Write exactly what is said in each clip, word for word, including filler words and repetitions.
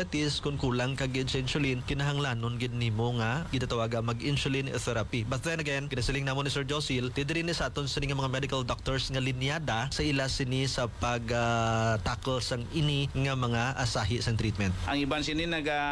diabetes kung kulang ka gid sa insulin kinahanglanon gid nimo nga ginatawaga mag-insulin therapy. But then again, kinasiling namo ni Sir Josil, didiri ni sa aton sini nga mga medical doctors nga linyada sa ila sini sa pag uh, tackle sang ini nga mga asahi sang treatment. Ang iban sini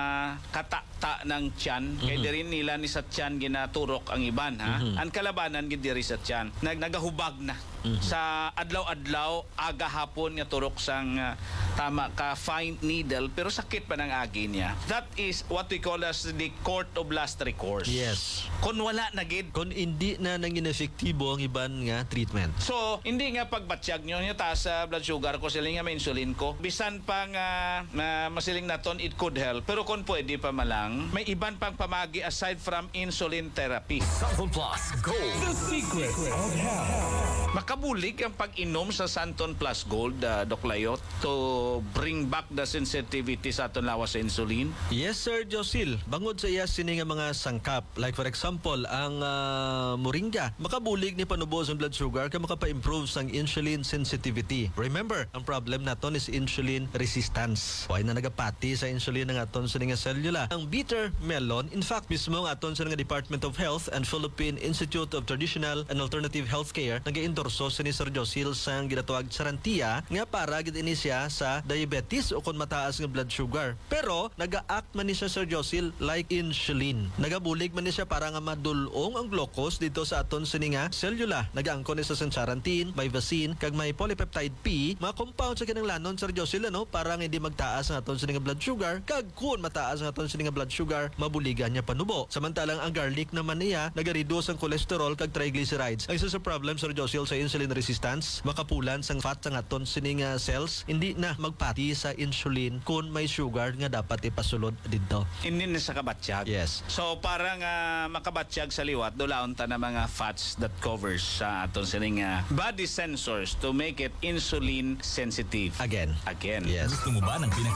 nagakata ng tiyan, mm-hmm. kay diri nila ni sa tiyan ginaturok ang iban ha. Mm-hmm. Ang kalabanan gid diri sa tiyan, nag nagahubag na. Mm-hmm. Sa adlaw-adlaw aga hapon nga turok sang uh, tama ka fine needle pero sakit pa ng agi niya. That is what we call as the court of last recourse. Yes. Kung wala na gid, kung hindi na nang inefektibo ang iban nga treatment. So, hindi nga pagbatsyag nyo niya taas sa blood sugar ko, siling nga may insulin ko. Bisan pang uh, uh, masiling naton, it could help. Pero kung pwede pa malang, may iban pang pamagi aside from insulin therapy. Santon Plus Gold. The secret of health. Makabulig ang pag-inom sa Santon Plus Gold, uh, Doc Layot, to bring back the sensitivity sa aton lawas sa insulin? Yes, Sir Josil. Bangod sa iya sini nga mga sangkap, like for example, ang uh, moringa, makabulig ni panubos ang blood sugar kaya makapa-improve sang insulin sensitivity. Remember, ang problem naton is insulin resistance. Why na nagapati sa insulin ng aton sa nga selula. Ang bitter melon, in fact, mismo ang aton sa nga Department of Health and Philippine Institute of Traditional and Alternative Healthcare nag-endorso sa ni Sir Josil sang ginatawag sarantia nga para gid ini siya sa diabetes o kung mataas nga blood sugar. Pero naga-act man ni siya, Sir Josil, like insulin. Nagabulig man ni siya para nga madulong ang glucose dito sa aton sini nga selula. Nagaangkon ni sa sarantin, bivacin, kag may polypeptide P, mga compound sa kinanglanon, Sir Josil, ano, para nga hindi magtaas ang aton sini nga blood sugar, kag kun mataas ang aton sini nga blood sugar, mabuligan niya panubo. Samantalang ang garlic naman niya naga-reduce ang cholesterol kag triglycerides. Ang isa sa problem, Sir Josil, sa insulin resistance, makapulan sang fat sang aton sini nga cells, hindi na magpati sa insulin kun may sugar nga dapat ipasulod dito. Hindi na sa kabatsyag. Yes. So parang uh, makabatsyag sa liwat, dulaon ta na mga fats that covers sa aton sining uh, body sensors to make it insulin sensitive. Again. Again. Yes. Gusto mo ba ng pinag